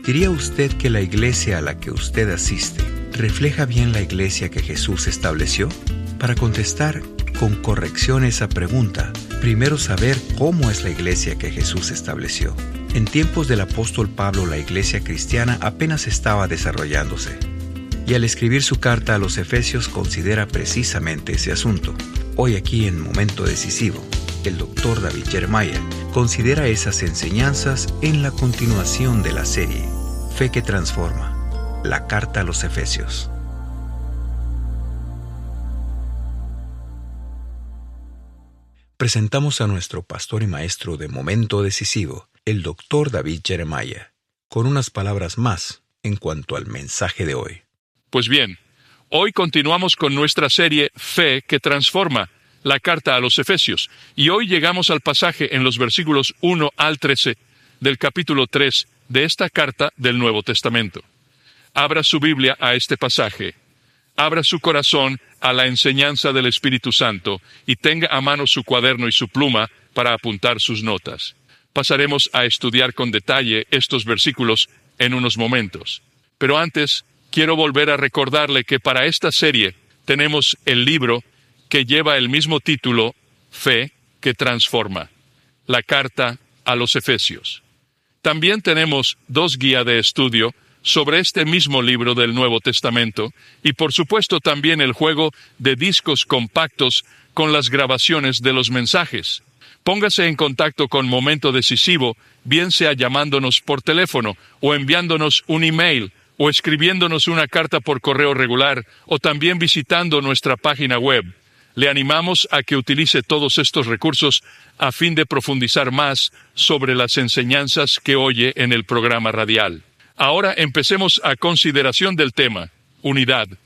¿Diría usted que la iglesia a la que usted asiste refleja bien la iglesia que Jesús estableció? Para contestar con corrección esa pregunta, primero saber cómo es la iglesia que Jesús estableció. En tiempos del apóstol Pablo, la iglesia cristiana apenas estaba desarrollándose. Y al escribir su carta a los Efesios considera precisamente ese asunto. Hoy aquí en Momento Decisivo, el Dr. David Jeremiah considera esas enseñanzas en la continuación de la serie Fe que Transforma, la carta a los Efesios. Presentamos a nuestro pastor y maestro de Momento Decisivo, el Dr. David Jeremiah, con unas palabras más en cuanto al mensaje de hoy. Pues bien, hoy continuamos con nuestra serie Fe que Transforma, la carta a los Efesios, y hoy llegamos al pasaje en los versículos 1 al 13 del capítulo 3 de esta carta del Nuevo Testamento. Abra su Biblia a este pasaje, abra su corazón a la enseñanza del Espíritu Santo y tenga a mano su cuaderno y su pluma para apuntar sus notas. Pasaremos a estudiar con detalle estos versículos en unos momentos. Pero antes, quiero volver a recordarle que para esta serie tenemos el libro que lleva el mismo título, Fe que Transforma, la carta a los Efesios. También tenemos 2 guías de estudio sobre este mismo libro del Nuevo Testamento y por supuesto también el juego de discos compactos con las grabaciones de los mensajes. Póngase en contacto con Momento Decisivo, bien sea llamándonos por teléfono o enviándonos un email o escribiéndonos una carta por correo regular o también visitando nuestra página web. Le animamos a que utilice todos estos recursos a fin de profundizar más sobre las enseñanzas que oye en el programa radial. Ahora empecemos a consideración del tema, unidad.